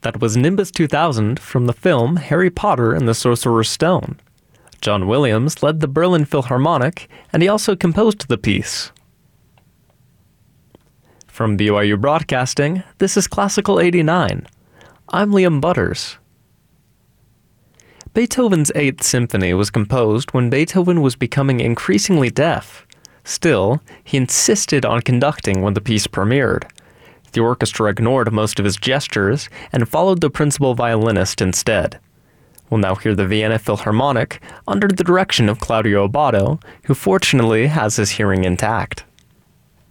That was Nimbus 2000 from the film Harry Potter and the Sorcerer's Stone. John Williams led the Berlin Philharmonic, and he also composed the piece. From BYU Broadcasting, this is Classical 89. I'm Liam Butters. Beethoven's Eighth Symphony was composed when Beethoven was becoming increasingly deaf. Still, he insisted on conducting when the piece premiered. The orchestra ignored most of his gestures and followed the principal violinist instead. We'll now hear the Vienna Philharmonic under the direction of Claudio Abbado, who fortunately has his hearing intact.